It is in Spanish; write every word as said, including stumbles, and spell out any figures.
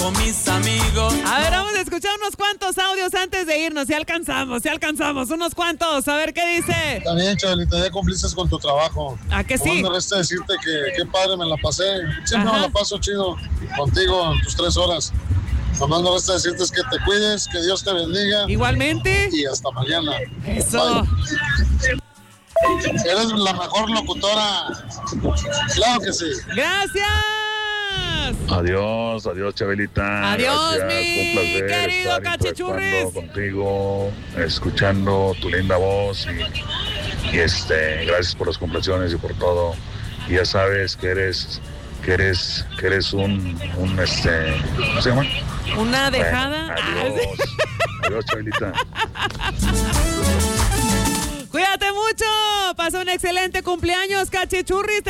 con mis amigos. A ver, vamos a escuchar unos cuantos audios antes de irnos. Si alcanzamos, si alcanzamos, unos cuantos. A ver qué dice. También, Chabelita, ya cumpliste con tu trabajo. ¿A que sí? No me resta decirte que qué padre me la pasé. Siempre Ajá. me la paso chido contigo en tus tres horas. Nomás me resta decirte es que te cuides, que Dios te bendiga. Igualmente. Y hasta mañana. Eso. Bye. Eres la mejor locutora. Claro que sí. Gracias. Adiós, adiós, Chabelita. Adiós, Gracias, mi un placer querido estar Cachichurris. interactuando contigo, escuchando tu linda voz y, y este, gracias por las complaciones y por todo. Y ya sabes que eres, que eres, que eres un, un este, ¿cómo se llama? Una dejada. Bueno, adiós, adiós, Chabelita. Cuídate mucho. Pasa un excelente cumpleaños, Cachichurris.